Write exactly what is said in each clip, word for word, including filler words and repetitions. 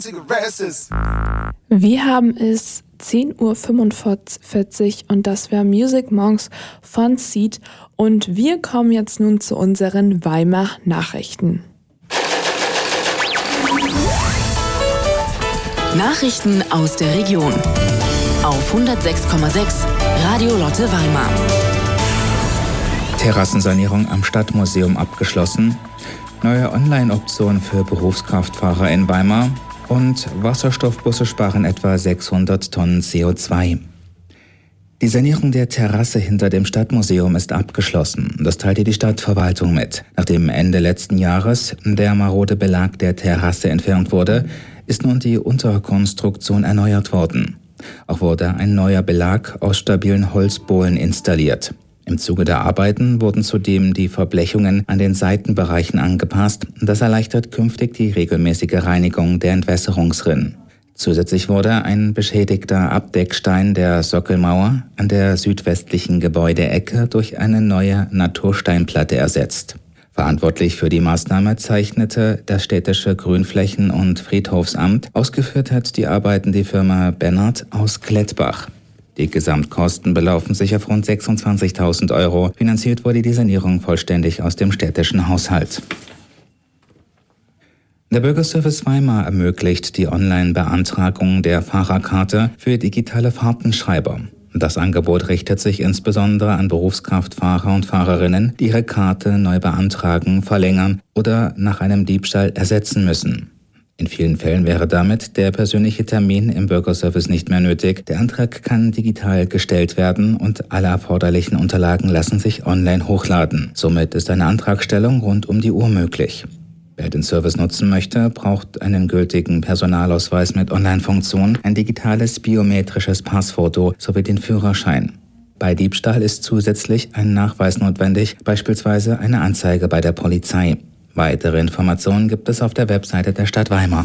Wir haben es zehn Uhr fünfundvierzig und das wäre Music Monks von Seed und wir kommen jetzt nun zu unseren Weimar Nachrichten. Nachrichten aus der Region auf hundertsechs Komma sechs Radio Lotte Weimar. Terrassensanierung am Stadtmuseum abgeschlossen, neue Online-Option für Berufskraftfahrer in Weimar und Wasserstoffbusse sparen etwa sechshundert Tonnen C O zwei. Die Sanierung der Terrasse hinter dem Stadtmuseum ist abgeschlossen. Das teilte die Stadtverwaltung mit. Nachdem Ende letzten Jahres der marode Belag der Terrasse entfernt wurde, ist nun die Unterkonstruktion erneuert worden. Auch wurde ein neuer Belag aus stabilen Holzbohlen installiert. Im Zuge der Arbeiten wurden zudem die Verblechungen an den Seitenbereichen angepasst. Das erleichtert künftig die regelmäßige Reinigung der Entwässerungsrinnen. Zusätzlich wurde ein beschädigter Abdeckstein der Sockelmauer an der südwestlichen Gebäudeecke durch eine neue Natursteinplatte ersetzt. Verantwortlich für die Maßnahme zeichnete das städtische Grünflächen- und Friedhofsamt. Ausgeführt hat die Arbeiten die Firma Bennert aus Klettbach. Die Gesamtkosten belaufen sich auf rund sechsundzwanzigtausend Euro. Finanziert wurde die Sanierung vollständig aus dem städtischen Haushalt. Der Bürgerservice Weimar ermöglicht die Online-Beantragung der Fahrerkarte für digitale Fahrtenschreiber. Das Angebot richtet sich insbesondere an Berufskraftfahrer und Fahrerinnen, die ihre Karte neu beantragen, verlängern oder nach einem Diebstahl ersetzen müssen. In vielen Fällen wäre damit der persönliche Termin im Bürgerservice nicht mehr nötig. Der Antrag kann digital gestellt werden und alle erforderlichen Unterlagen lassen sich online hochladen. Somit ist eine Antragstellung rund um die Uhr möglich. Wer den Service nutzen möchte, braucht einen gültigen Personalausweis mit Online-Funktion, ein digitales biometrisches Passfoto sowie den Führerschein. Bei Diebstahl ist zusätzlich ein Nachweis notwendig, beispielsweise eine Anzeige bei der Polizei. Weitere Informationen gibt es auf der Webseite der Stadt Weimar.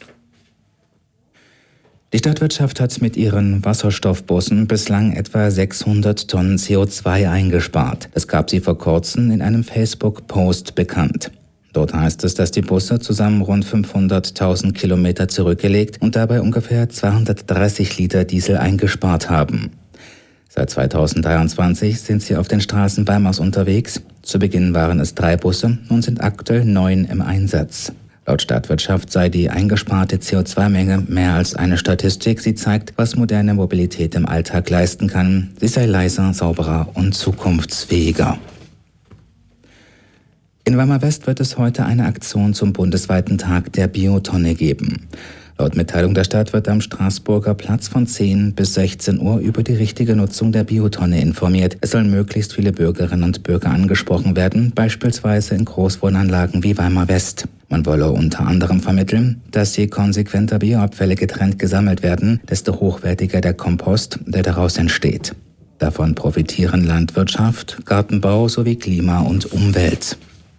Die Stadtwirtschaft hat mit ihren Wasserstoffbussen bislang etwa sechshundert Tonnen C O zwei eingespart. Das gab sie vor kurzem in einem Facebook-Post bekannt. Dort heißt es, dass die Busse zusammen rund fünfhunderttausend Kilometer zurückgelegt und dabei ungefähr zweihundertdreißig Liter Diesel eingespart haben. Seit zweitausenddreiundzwanzig sind sie auf den Straßen Weimars unterwegs. Zu Beginn waren es drei Busse, nun sind aktuell neun im Einsatz. Laut Stadtwirtschaft sei die eingesparte C O zwei Menge mehr als eine Statistik. Sie zeigt, was moderne Mobilität im Alltag leisten kann. Sie sei leiser, sauberer und zukunftsfähiger. In Weimar West wird es heute eine Aktion zum bundesweiten Tag der Biotonne geben. Laut Mitteilung der Stadt wird am Straßburger Platz von zehn bis sechzehn Uhr über die richtige Nutzung der Biotonne informiert. Es sollen möglichst viele Bürgerinnen und Bürger angesprochen werden, beispielsweise in Großwohnanlagen wie Weimar West. Man wolle unter anderem vermitteln, dass je konsequenter Bioabfälle getrennt gesammelt werden, desto hochwertiger der Kompost, der daraus entsteht. Davon profitieren Landwirtschaft, Gartenbau sowie Klima und Umwelt.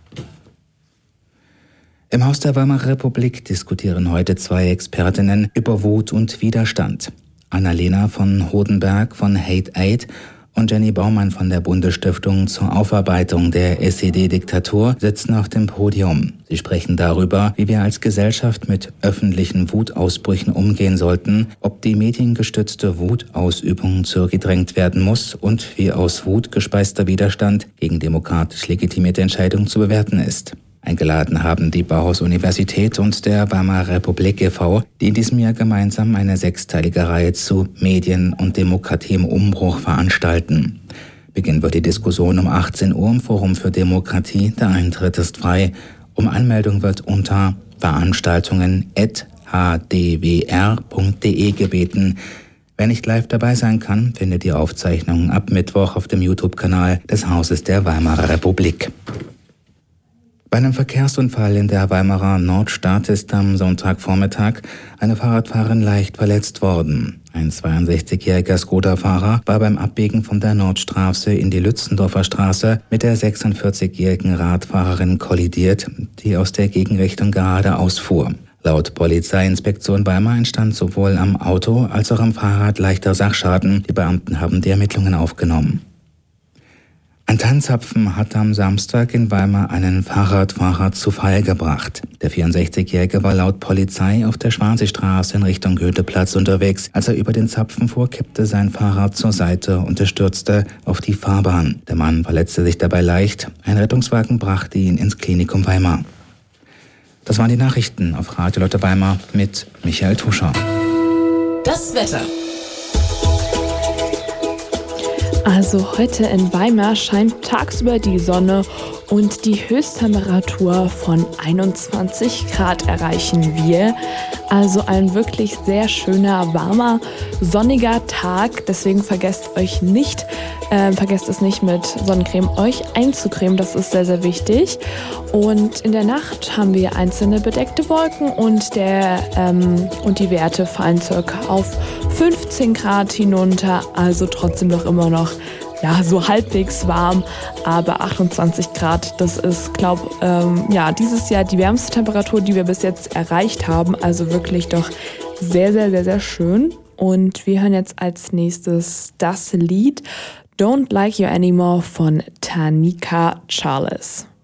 Im Haus der Weimarer Republik diskutieren heute zwei Expertinnen über Wut und Widerstand. Annalena von Hodenberg von Hate Aid und Jenny Baumann von der Bundesstiftung zur Aufarbeitung der S E D-Diktatur sitzen auf dem Podium. Sie sprechen darüber, wie wir als Gesellschaft mit öffentlichen Wutausbrüchen umgehen sollten, ob die mediengestützte Wutausübung zurückgedrängt werden muss und wie aus Wut gespeister Widerstand gegen demokratisch legitimierte Entscheidungen zu bewerten ist. Eingeladen haben die Bauhaus-Universität und der Weimarer Republik e V, die in diesem Jahr gemeinsam eine sechsteilige Reihe zu Medien und Demokratie im Umbruch veranstalten. Beginn wird die Diskussion um achtzehn Uhr im Forum für Demokratie. Der Eintritt ist frei. Um Anmeldung wird unter veranstaltungen at h d w r punkt d e gebeten. Wer nicht live dabei sein kann, findet die Aufzeichnungen ab Mittwoch auf dem YouTube-Kanal des Hauses der Weimarer Republik. Bei einem Verkehrsunfall in der Weimarer Nordstadt ist am Sonntagvormittag eine Fahrradfahrerin leicht verletzt worden. Ein zweiundsechzigjähriger Skoda-Fahrer war beim Abbiegen von der Nordstraße in die Lützendorfer Straße mit der sechsundvierzigjährigen Radfahrerin kollidiert, die aus der Gegenrichtung geradeaus fuhr. Laut Polizeiinspektion Weimar entstand sowohl am Auto als auch am Fahrrad leichter Sachschaden. Die Beamten haben die Ermittlungen aufgenommen. Ein Tannenzapfen hat am Samstag in Weimar einen Fahrradfahrer zu Fall gebracht. Der vierundsechzigjährige war laut Polizei auf der Schwanseestraße in Richtung Goetheplatz unterwegs. Als er über den Zapfen fuhr, kippte sein Fahrrad zur Seite und er stürzte auf die Fahrbahn. Der Mann verletzte sich dabei leicht. Ein Rettungswagen brachte ihn ins Klinikum Weimar. Das waren die Nachrichten auf Radio Lotte Weimar mit Michael Tuscher. Das Wetter. Also heute in Weimar scheint tagsüber die Sonne und die Höchsttemperatur von einundzwanzig Grad erreichen wir. Also ein wirklich sehr schöner, warmer, sonniger Tag. Deswegen vergesst euch nicht, äh, vergesst es nicht mit Sonnencreme euch einzucremen. Das ist sehr, sehr wichtig. Und in der Nacht haben wir einzelne bedeckte Wolken und, der, ähm, und die Werte fallen circa auf fünfzehn Grad hinunter. Also trotzdem noch immer noch ja, so halbwegs warm, aber achtundzwanzig Grad, das ist, glaube ähm, ja, dieses Jahr die wärmste Temperatur, die wir bis jetzt erreicht haben. Also wirklich doch sehr, sehr, sehr, sehr schön. Und wir hören jetzt als nächstes das Lied Don't Like You Anymore von Tanika Charles.